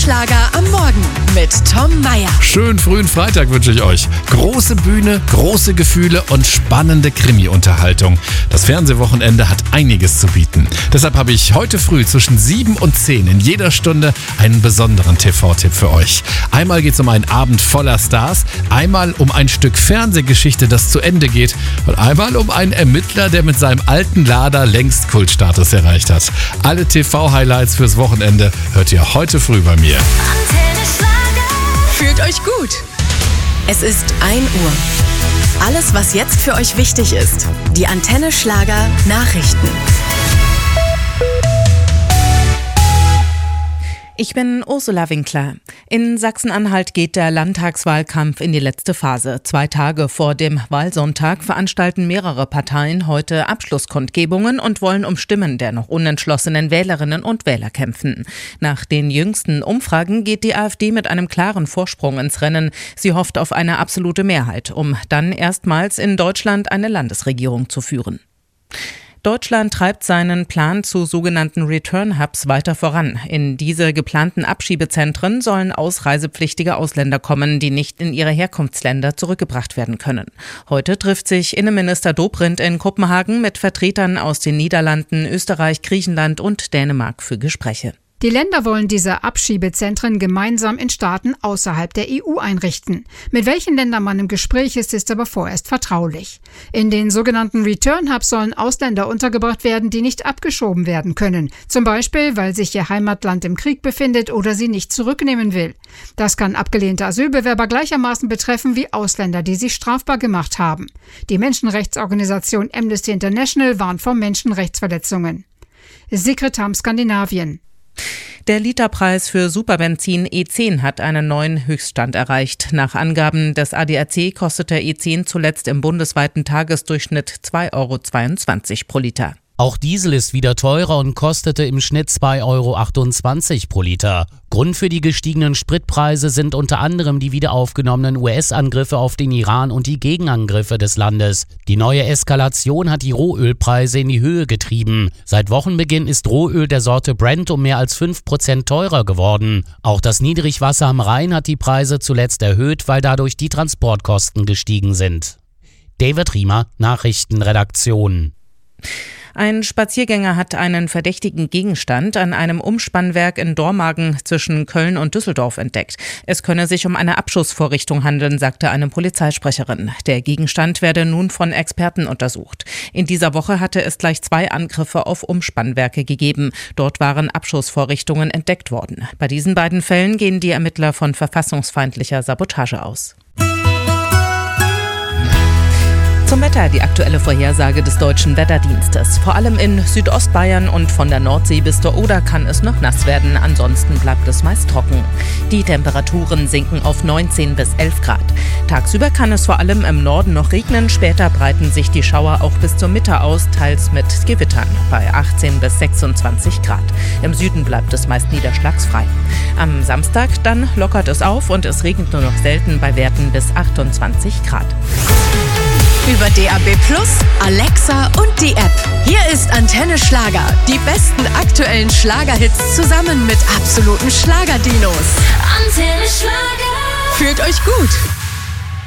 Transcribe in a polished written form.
Schlager am Morgen mit Tom Mayer. Schönen frühen Freitag wünsche ich euch. Große Bühne, große Gefühle und spannende Krimi-Unterhaltung. Das Fernsehwochenende hat einiges zu bieten. Deshalb habe ich heute früh zwischen 7 und 10 in jeder Stunde einen besonderen TV-Tipp für euch. Einmal geht es um einen Abend voller Stars, einmal um ein Stück Fernsehgeschichte, das zu Ende geht und einmal um einen Ermittler, der mit seinem alten Lader längst Kultstatus erreicht hat. Alle TV-Highlights fürs Wochenende hört ihr heute früh bei mir. Fühlt euch gut. Es ist 1 Uhr. Alles, was jetzt für euch wichtig ist. Die Antenne Schlager Nachrichten. Ich bin Ursula Winkler. In Sachsen-Anhalt geht der Landtagswahlkampf in die letzte Phase. 2 Tage vor dem Wahlsonntag veranstalten mehrere Parteien heute Abschlusskundgebungen und wollen um Stimmen der noch unentschlossenen Wählerinnen und Wähler kämpfen. Nach den jüngsten Umfragen geht die AfD mit einem klaren Vorsprung ins Rennen. Sie hofft auf eine absolute Mehrheit, um dann erstmals in Deutschland eine Landesregierung zu führen. Deutschland treibt seinen Plan zu sogenannten Return-Hubs weiter voran. In diese geplanten Abschiebezentren sollen ausreisepflichtige Ausländer kommen, die nicht in ihre Herkunftsländer zurückgebracht werden können. Heute trifft sich Innenminister Dobrindt in Kopenhagen mit Vertretern aus den Niederlanden, Österreich, Griechenland und Dänemark für Gespräche. Die Länder wollen diese Abschiebezentren gemeinsam in Staaten außerhalb der EU einrichten. Mit welchen Ländern man im Gespräch ist aber vorerst vertraulich. In den sogenannten Return Hubs sollen Ausländer untergebracht werden, die nicht abgeschoben werden können. Zum Beispiel, weil sich ihr Heimatland im Krieg befindet oder sie nicht zurücknehmen will. Das kann abgelehnte Asylbewerber gleichermaßen betreffen wie Ausländer, die sich strafbar gemacht haben. Die Menschenrechtsorganisation Amnesty International warnt vor Menschenrechtsverletzungen. Sekretam Skandinavien. Der Literpreis für Superbenzin E10 hat einen neuen Höchststand erreicht. Nach Angaben des ADAC kostete E10 zuletzt im bundesweiten Tagesdurchschnitt 2,22 € pro Liter. Auch Diesel ist wieder teurer und kostete im Schnitt 2,28 € pro Liter. Grund für die gestiegenen Spritpreise sind unter anderem die wiederaufgenommenen US-Angriffe auf den Iran und die Gegenangriffe des Landes. Die neue Eskalation hat die Rohölpreise in die Höhe getrieben. Seit Wochenbeginn ist Rohöl der Sorte Brent um mehr als 5% teurer geworden. Auch das Niedrigwasser am Rhein hat die Preise zuletzt erhöht, weil dadurch die Transportkosten gestiegen sind. David Riemer, Nachrichtenredaktion. Ein Spaziergänger hat einen verdächtigen Gegenstand an einem Umspannwerk in Dormagen zwischen Köln und Düsseldorf entdeckt. Es könne sich um eine Abschussvorrichtung handeln, sagte eine Polizeisprecherin. Der Gegenstand werde nun von Experten untersucht. In dieser Woche hatte es gleich 2 Angriffe auf Umspannwerke gegeben. Dort waren Abschussvorrichtungen entdeckt worden. Bei diesen beiden Fällen gehen die Ermittler von verfassungsfeindlicher Sabotage aus. Zum Wetter, die aktuelle Vorhersage des Deutschen Wetterdienstes. Vor allem in Südostbayern und von der Nordsee bis zur Oder kann es noch nass werden. Ansonsten bleibt es meist trocken. Die Temperaturen sinken auf 19 bis 11 Grad. Tagsüber kann es vor allem im Norden noch regnen. Später breiten sich die Schauer auch bis zur Mitte aus, teils mit Gewittern bei 18 bis 26 Grad. Im Süden bleibt es meist niederschlagsfrei. Am Samstag dann lockert es auf und es regnet nur noch selten bei Werten bis 28 Grad. Über DAB+, Alexa und die App. Hier ist Antenne Schlager. Die besten aktuellen Schlagerhits zusammen mit absoluten Schlagerdinos. Antenne Schlager. Fühlt euch gut.